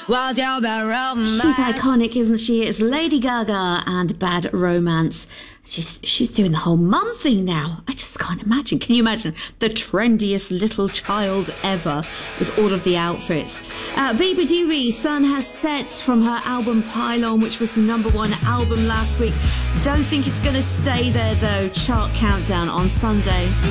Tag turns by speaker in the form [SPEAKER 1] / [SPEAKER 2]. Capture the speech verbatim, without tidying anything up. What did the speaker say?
[SPEAKER 1] Well, talk about romance.
[SPEAKER 2] She's iconic, isn't she? It's Lady Gaga and Bad Romance. She's she's doing the whole mum thing now. I just can't imagine. Can you imagine the trendiest little child ever with all of the outfits? Uh, Baby Dewey, Sun Has Set from her album Pylon, which was the number one album last week. Don't think it's going to stay there though. Chart countdown on Sunday.